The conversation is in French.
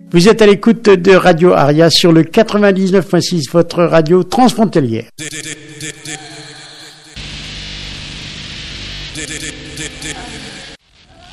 Vous êtes à l'écoute de Radio Aria sur le 99.6, votre radio transfrontalière.